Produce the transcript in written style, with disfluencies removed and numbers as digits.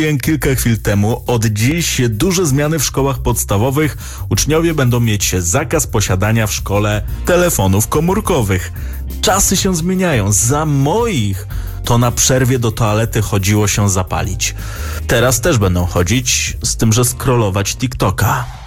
Kilka chwil temu. Od dziś duże zmiany w szkołach podstawowych. Uczniowie będą mieć zakaz posiadania w szkole telefonów komórkowych. Czasy się zmieniają. Za moich to na przerwie do toalety chodziło się zapalić. Teraz też będą chodzić, z tym, że scrollować TikToka.